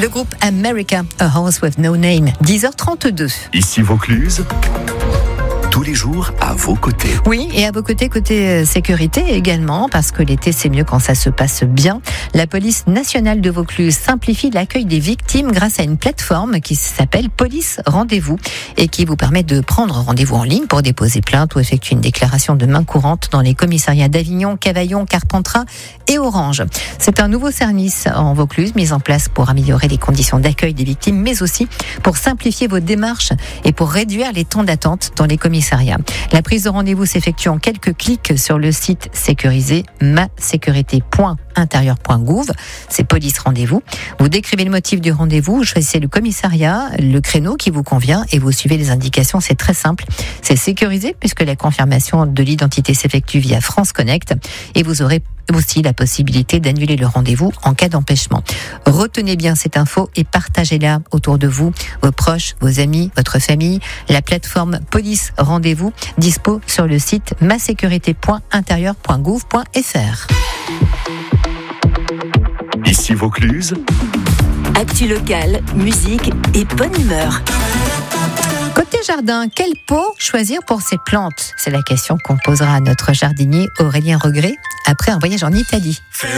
Le groupe America, A House with No Name, 10h32. Ici Vaucluse, tous les jours à vos côtés. Oui, et à vos côtés, côté sécurité également, parce que l'été c'est mieux quand ça se passe bien. La police nationale de Vaucluse simplifie l'accueil des victimes grâce à une plateforme qui s'appelle Police Rendez-vous et qui vous permet de prendre rendez-vous en ligne pour déposer plainte ou effectuer une déclaration de main courante dans les commissariats d'Avignon, Cavaillon, Carpentras et Orange. C'est un nouveau service en Vaucluse mis en place pour améliorer les conditions d'accueil des victimes, mais aussi pour simplifier vos démarches et pour réduire les temps d'attente dans les commissariats. La prise de rendez-vous s'effectue en quelques clics sur le site sécurisé masécurité.intérieur.gouv. C'est Police Rendez-vous. Vous décrivez le motif du rendez-vous, vous choisissez le commissariat, le créneau qui vous convient et vous suivez les indications. C'est très simple. C'est sécurisé puisque la confirmation de l'identité s'effectue via France Connect et vous aurez aussi la possibilité d'annuler le rendez-vous en cas d'empêchement. Retenez bien cette info et partagez-la autour de vous, vos proches, vos amis, votre famille. La plateforme Police Rendez-vous dispo sur le site masécurité.intérieur.gouv.fr. Ici Vaucluse, Actu locale, musique et bonne humeur. Côté jardin, quel pot choisir pour ses plantes ? C'est la question qu'on posera à notre jardinier Aurélien Regret après un voyage en Italie.